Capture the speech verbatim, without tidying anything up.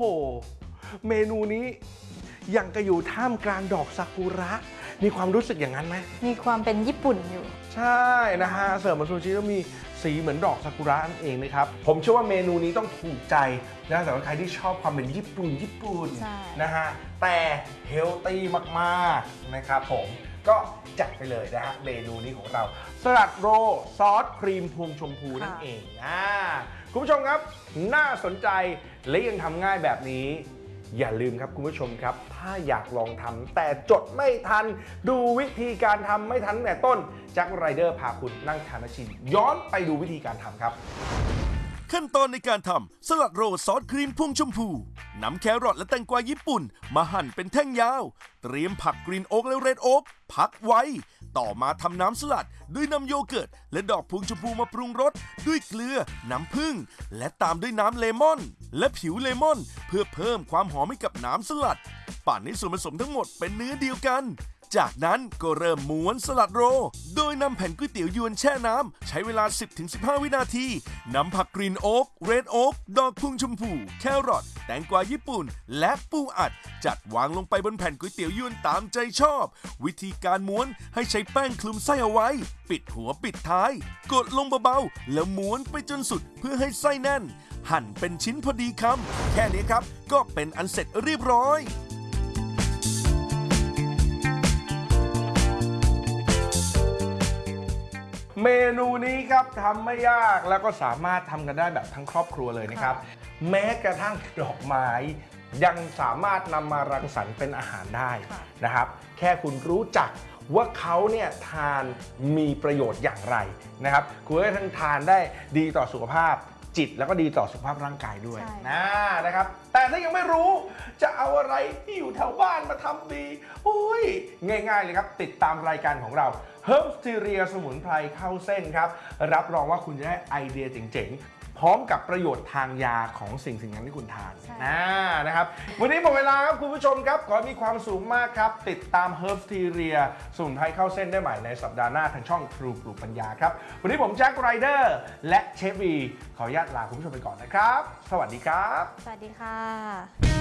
เมนูนี้ยังกระอยู่ท่ามกลางดอกซากุระมีความรู้สึกอย่างนั้นไหมมีความเป็นญี่ปุ่นอยู่ใช่นะฮะเสิร์ฟมาซูชิแล้วมีสีเหมือนดอกซากุระนั่นเองนะครับผมเชื่อว่าเมนูนี้ต้องถูกใจนะสำหรับใครที่ชอบความเป็นญี่ปุ่นญี่ปุ่นนะฮะแต่เฮลตี้มากๆนะครับผมก็จัดไปเลยนะฮะเมนูนี้ของเราสลัดโรลซอสครีมพวงชมพูนั่นเองอ่าคุณผู้ชมครับน่าสนใจและยังทำง่ายแบบนี้อย่าลืมครับคุณผู้ชมครับถ้าอยากลองทำแต่จดไม่ทันดูวิธีการทำไม่ทันแต่ต้นแจ็คไรเดอร์พาคุณนั่งทานและชิมย้อนไปดูวิธีการทำครับขั้นตอนในการทำสลัดโรลซอสครีมพวงชมพูนำแครอทและแตงกวาญี่ปุ่นมาหั่นเป็นแท่งยาวเตรียมผักกรีนโอ๊กและเรดโอ๊กพักไว้ต่อมาทำน้ำสลัดด้วยนำโยเกิร์ตและดอกพวงชมพูมาปรุงรสด้วยเกลือน้ำผึ้งและตามด้วยน้ำเลมอนและผิวเลมอนเพื่อเพิ่มความหอมให้กับน้ำสลัดปั่นให้ส่วนผสมทั้งหมดเป็นเนื้อเดียวกันจากนั้นก็เริ่มม้วนสลัดโรลโดยนำแผ่นก๋วยเตี๋ยวยวนแช่น้ำใช้เวลา สิบถึงสิบห้า วินาทีนำผักกรีนโอ๊กเรดโอ๊กดอกพวงชมพูแครอทแตงกวาญี่ปุ่นและปูอัดจัดวางลงไปบนแผ่นก๋วยเตี๋ยวยวนตามใจชอบวิธีการม้วนให้ใช้แป้งคลุมไส้เอาไว้ปิดหัวปิดท้ายกดลงเบาๆแล้วม้วนไปจนสุดเพื่อให้ไส้แน่นหั่นเป็นชิ้นพอดีคำแค่นี้ครับก็เป็นอันเสร็จเรียบร้อยเมนูนี้ครับทำไม่ยากแล้วก็สามารถทำกันได้แบบทั้งครอบครัวเลยนะครับแม้กระทั่งดอกไม้ยังสามารถนำมารังสรรค์เป็นอาหารได้นะครับแค่คุณรู้จักว่าเขาเนี่ยทานมีประโยชน์อย่างไรนะครับคุณก็ทั้งทานได้ดีต่อสุขภาพจิตแล้วก็ดีต่อสุขภาพร่างกายด้วยนะนะครับแต่ถ้ายังไม่รู้จะเอาอะไรที่อยู่แถวบ้านมาทำดีโอ้ยง่ายๆเลยครับติดตามรายการของเรา Herbsteria สมุนไพรเข้าเส้นครับรับรองว่าคุณจะได้ไอเดียเจ๋งๆพร้อมกับประโยชน์ทางยาของสิ่งสิ่งนั้นที่คุณทานนะนะครับวันนี้หมดเวลาครับคุณผู้ชมครับขอมีความสุขมากครับติดตาม Herbsteria สมุนไพรเข้าเส้นได้ใหม่ในสัปดาห์หน้าทางช่องทรูปลูกปัญญาครับวันนี้ผมแจ็คไรเดอร์และเชฟวีขออนุญาตลาคุณผู้ชมไปก่อนนะครับสวัสดีครับสวัสดีค่ะ